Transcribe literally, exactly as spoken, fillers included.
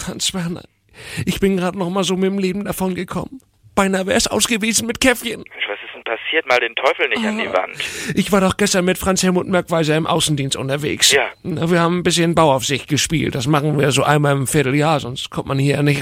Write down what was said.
Hans-Werner, ich bin gerade noch mal so mit dem Leben davon gekommen. Beinahe wär's aus gewesen mit Käffchen. Mensch, was ist denn passiert? Mal den Teufel nicht oh. an die Wand. Ich war doch gestern mit Franz Helmut Merkweiser im Außendienst unterwegs. Ja. Wir haben ein bisschen Bauaufsicht gespielt. Das machen wir so einmal im Vierteljahr, sonst kommt man hier nicht